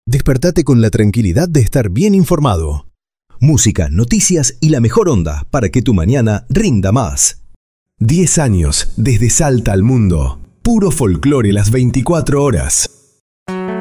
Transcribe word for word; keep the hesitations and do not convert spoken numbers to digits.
Despertate con la tranquilidad de estar bien informado. Música, noticias y la mejor onda para que tu mañana rinda más. diez años desde Salta al mundo. Puro folclore las veinticuatro horas.